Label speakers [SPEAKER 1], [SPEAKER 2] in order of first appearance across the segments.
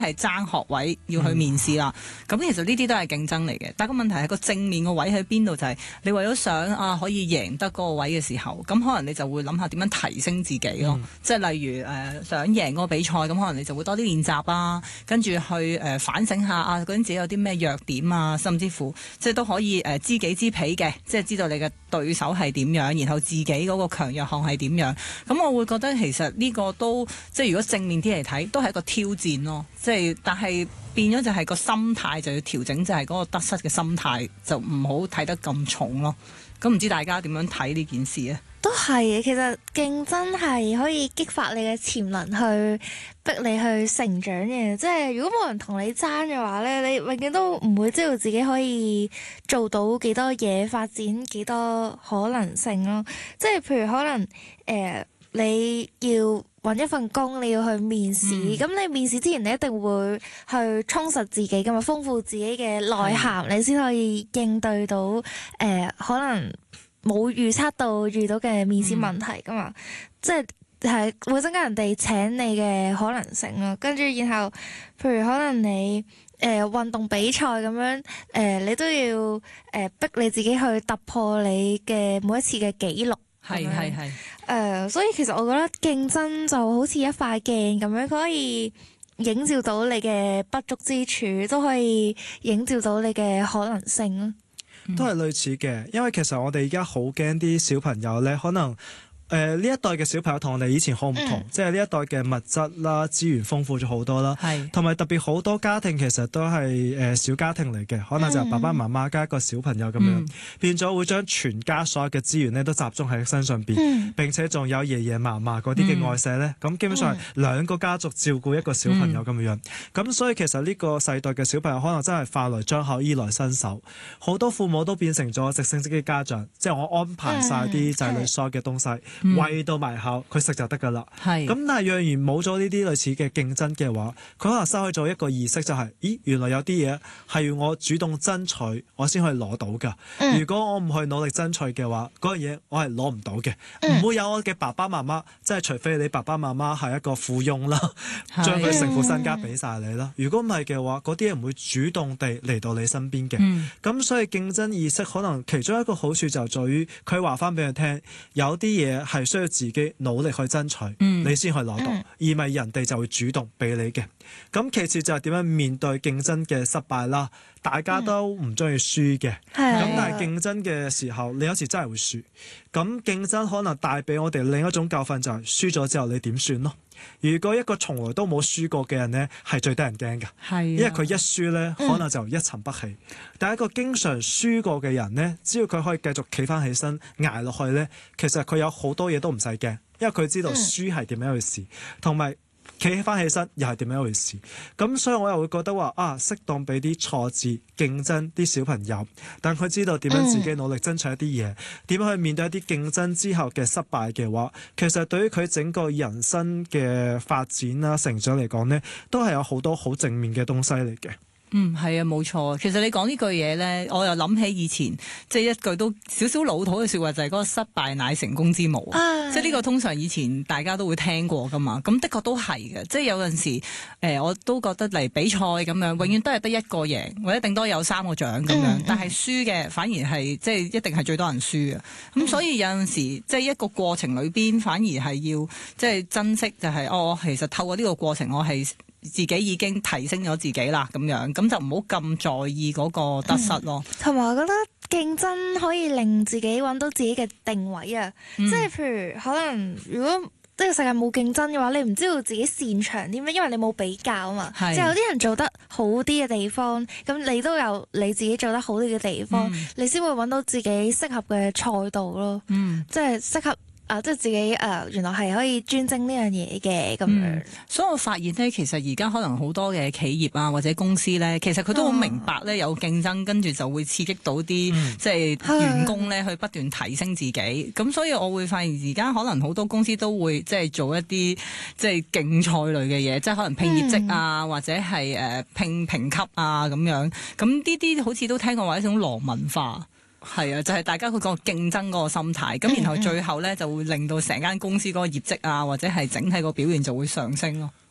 [SPEAKER 1] 係爭學位要去面試啦。咁其實呢啲都係競爭嚟嘅，但係個問題係個正面個位喺邊度？就係你為咗想可以贏得嗰個位嘅時候，咁可能你就會諗下點樣提升自己咯。即係例如想贏嗰個比賽，咁可能你就會多啲練習啊，跟住去反省下究竟自己有啲咩弱點啊，甚至乎即係都可以知己知彼嘅，即係知道你嘅對手係點樣，然後自己嗰個強弱項係點樣。咁我會覺得其實呢個都即係如果正面啲嚟睇，都係一個挑戰咯。即係但係變咗就係個心態就要調整，就係嗰個得失嘅心態就唔好睇得咁重咯。咁唔知大家點樣睇呢件事啊？
[SPEAKER 2] 都係嘅，其實競爭係可以激發你嘅潛能，去逼你去成長嘅。即係如果冇人同你爭嘅話咧，你永遠都唔會知道自己可以做到幾多嘢，發展幾多可能性咯。即係譬如可能你要揾一份工，你要去面試，咁你面試之前你一定會去充實自己噶嘛，豐富自己嘅內涵，你先可以應對到可能冇預測到遇到嘅面試問題噶嘛，即係會增加人哋請你嘅可能性咯。跟住然後，譬如可能你運動比賽咁樣，你都要逼你自己去突破你嘅每一次嘅紀錄。係，所以其實我覺得競爭就好似一塊鏡咁樣，佢可以映照到你嘅不足之處，都可以映照到你嘅可能性咯。
[SPEAKER 3] 都係類似嘅，因為其實我哋而家好驚啲小朋友咧，可能呢一代嘅小朋友同我哋以前好唔同，即係呢一代嘅物質啦、資源豐富咗好多啦，同埋特別好多家庭其實都係小家庭嚟嘅，可能就係爸爸媽媽加一個小朋友咁樣，變咗會將全家所有嘅資源咧都集中喺身上邊，並且仲有爺爺嫲嫲嗰啲嘅愛錫咧，咁基本上係兩個家族照顧一個小朋友咁樣，咁所以其實呢個世代嘅小朋友可能真係飯來張口衣來伸手，好多父母都變成咗直升機家長，即係我安排晒啲仔女所有嘅東西。餵到埋口，佢食就得㗎啦。咁但係若然冇咗呢啲類似嘅競爭嘅話，佢可能失去咗一個意識，就係咦，原來有啲嘢係要我主動爭取，我先可以攞到㗎。如果我唔去努力爭取嘅話，嗰樣嘢我係攞唔到嘅。唔會有我嘅爸爸媽媽，即係除非你爸爸媽媽係一個富翁啦，將佢成副身家俾晒你啦。如果唔係嘅話，嗰啲嘢唔會主動地嚟到你身邊嘅。咁所以競爭意識可能其中一個好處就在於佢話翻俾佢聽，有啲嘢係需要自己努力去爭取，你先可以攞到，而唔係人哋就會主動俾你嘅。咁其次就係點樣面對競爭嘅失敗啦。大家都唔中意輸嘅，咁但係競爭嘅時候，你有時真係會輸。咁競爭可能帶俾我哋另一種教訓，就係輸咗之後你點算咯？如果一個從來都冇輸過嘅人呢，係最得人驚㗎，因為佢一輸呢，可能就一沉不起。但係一個經常輸過嘅人呢，只要佢可以繼續企翻起身捱落去呢，其實佢有好多嘢都唔使驚，因為佢知道輸係點樣一回事，同埋企翻起身又係點樣一回事。咁所以我又會覺得話適當俾啲挫折競爭啲小朋友，但佢知道點樣自己努力爭取一啲嘢，點樣去面對一啲競爭之後嘅失敗嘅話，其實對於佢整個人生嘅發展啦、成長嚟講呢，都係有好多好正面嘅東西嚟嘅。
[SPEAKER 1] 係啊，冇錯。其實你講呢句嘢呢，我又諗起以前即係一句都少少老土嘅說話，就係嗰個失敗乃成功之母。即係呢個通常以前大家都會聽過噶嘛。咁的確都係嘅。即係有陣時我都覺得嚟比賽咁樣，永遠都係得一個贏，或者頂多有3個獎咁樣。但係輸嘅反而係即係一定係最多人輸嘅。咁所以有陣時即係一個過程裏邊，反而係要即係珍惜，就係我其實透過呢個過程，我係自己已經提升咗自己啦，咁樣咁就唔好咁在意嗰個得失咯。
[SPEAKER 2] 同埋我覺得競爭可以令自己揾到自己嘅定位啊，即係譬如可能如果呢個世界冇競爭嘅話，你唔知道自己擅長啲咩，因為你冇比較啊嘛。即係有啲人做得好啲嘅地方，咁你都有你自己做得好啲嘅地方，你先會揾到自己適合嘅賽道咯。即係適合。即係自己原來係可以專精呢樣嘢嘅咁樣。
[SPEAKER 1] 所以我發現咧，其實而家可能好多嘅企業啊或者公司咧，其實佢都好明白咧有競爭，跟住就會刺激到啲即係員工咧去不斷提升自己。咁所以我會發現而家可能好多公司都會即係做一啲即係競賽類嘅嘢，即係可能拼業績啊，或者係拼評級啊咁樣。咁呢啲好似都聽過話一種狼文化。係啊，就係大家佢個競爭嗰個心態，咁然後最後咧就會令到成間公司嗰個業績啊，或者係整體個表現就會上升咯。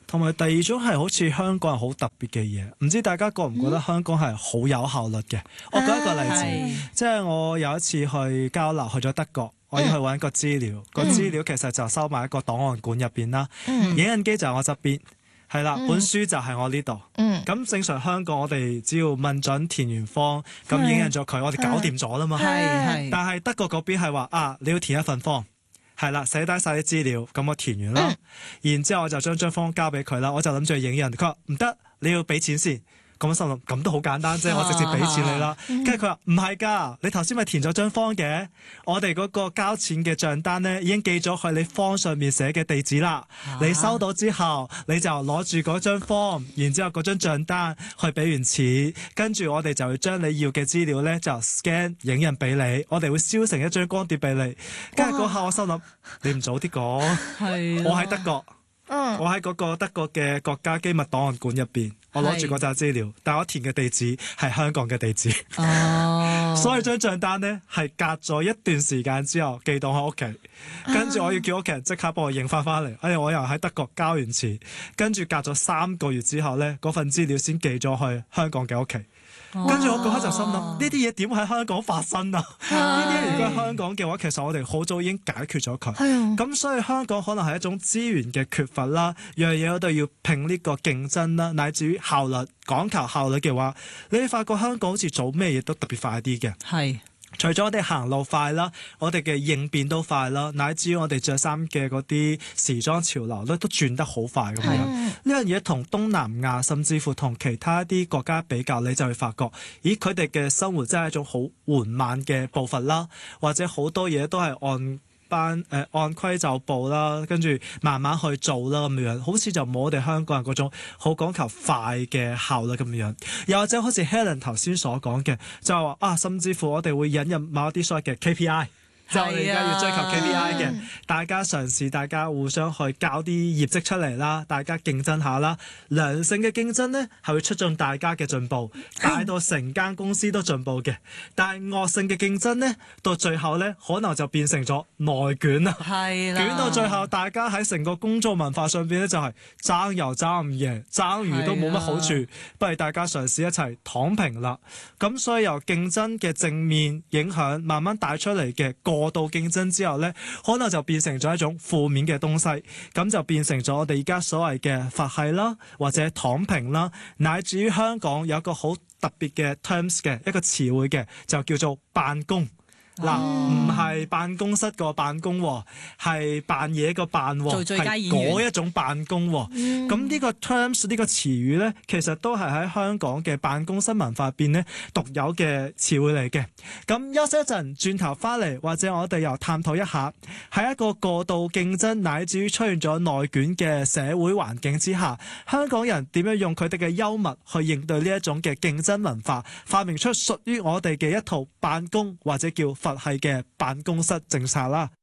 [SPEAKER 3] 同埋第二種係好似香港人好特別嘅嘢，唔知大家覺唔覺得香港係好有效率嘅？我舉一個例子，即係我有一次去交流，去咗德國。我要去揾個資料，個資料其實就收埋喺個檔案館入邊啦。影印機就喺我側邊，係啦，本書就喺我呢度。咁正常香港我哋只要問準填完方，咁影印咗佢，我哋搞掂咗啦嘛。但係德國嗰邊係話你要填一份方，係啦，寫低晒啲資料，咁我填完啦，然之後我就將張方交俾佢啦，我就諗住去影印，佢話唔得，你要俾錢先。咁我心諗咁都好簡單啫，我直接俾錢你啦。跟住佢話唔係㗎，你頭先咪填咗張方嘅，我哋嗰個交錢嘅帳單咧已經寄咗去你方上面寫嘅地址啦。你收到之後，你就攞住嗰張方，然之後嗰張帳單去俾完錢，跟住我哋就會將你要嘅資料咧就 scan 影印俾你，我哋會燒成一張光碟俾你。跟住嗰下我心諗你唔早啲講，我喺德國。我喺嗰個德國嘅國家機密檔案館入邊，我攞住嗰紮資料，但我填嘅地址係香港嘅地址，所以張帳單呢係隔咗一段時間之後寄到我屋企，跟住我要叫屋企人即刻幫我影翻嚟。我又喺德國交完錢，跟住隔咗3個月之後呢，嗰份資料先寄咗去香港嘅屋企。跟住我嗰刻就心諗，呢啲嘢點喺香港發生啊？呢啲如果喺香港嘅話，其實我哋好早已經解決咗佢。咁所以香港可能係一種資源嘅缺乏啦，樣嘢我哋要拼呢個競爭啦，乃至於效率，講求效率嘅話，你會發覺香港好似做咩嘢都特別快啲嘅。除咗我哋行路快啦，我哋嘅應變都快啦，乃至於我哋着衫嘅嗰啲時裝潮流咧都轉得好快咁樣。呢樣嘢同東南亞甚至乎同其他啲國家比較，你就會發覺，咦，佢哋嘅生活真係一種好緩慢嘅步伐啦，或者好多嘢都係按規就步啦，跟住慢慢去做啦咁樣，好似就冇我哋香港人嗰種好講求快嘅效率咁樣。又或者好似 Helen 頭先所講嘅，就係話甚至乎我哋會引入某一啲所謂嘅 KPI。就我哋而家要追求 KPI 嘅，大家嘗試，大家互相去交啲業績出嚟啦，大家競爭下啦。良性嘅競爭呢係會促進大家嘅進步，帶到成間公司都進步嘅。但係惡性嘅競爭呢，到最後呢可能就變成咗內卷啦。捲到最後，大家喺成個工作文化上邊呢，就係爭又爭唔贏，爭完都冇乜好處，不如大家嘗試一齊躺平啦。咁所以由競爭嘅正面影響，慢慢帶出嚟嘅過度競爭之後呢，可能就變成咗一種負面嘅東西，咁就變成咗我哋而家所謂嘅佛系啦，或者躺平啦，乃至於香港有一個好特別嘅 terms 嘅一個詞彙嘅，就叫做辦公。嗱，唔係辦公室個辦公，係扮嘢個扮，係嗰一種辦公。咁呢個 terms 呢個詞語呢，其實都係喺香港嘅辦公室文化入邊呢獨有嘅詞彙嚟嘅。咁休息一陣，轉頭翻嚟，或者我哋又探討一下，喺一個過度競爭乃至於出現咗內卷嘅社會環境之下，香港人點樣用佢哋嘅幽默去應對呢一種嘅競爭文化，發明出屬於我哋嘅一套辦公或者叫佛系嘅辦公室政策啦。